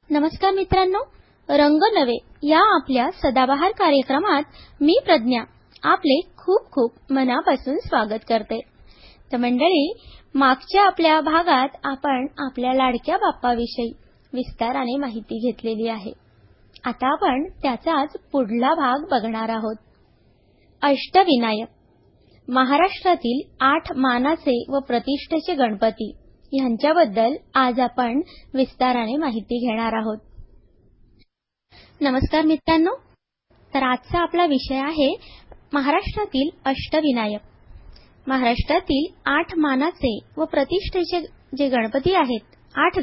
नमस्कार मित्रांनो, रंग नवे या आपल्या सदाबहार कार्यक्रमात मी प्रज्ञा आपले खूप खूप मनापासून स्वागत करते. तर मंडळी, मागच्या आपल्या भागात आपण आपल्या लाडक्या बाप्पाविषयी विस्ताराने माहिती घेतलेली आहे. आता आपण त्याचाच पुढला भाग बघणार आहोत. अष्टविनायक. महाराष्ट्रातील 8 मानाचे व प्रतिष्ठेचे गणपती यांच्याबद्दल आज आपण विस्ताराने माहिती घेणार आहोत. नमस्कार मित्रांनो, तर आजचा आपला विषय आहे महाराष्ट्रातील अष्टविनायक. महाराष्ट्रातील 8 मानाचे व प्रतिष्ठेचे जे गणपती आहेत, 8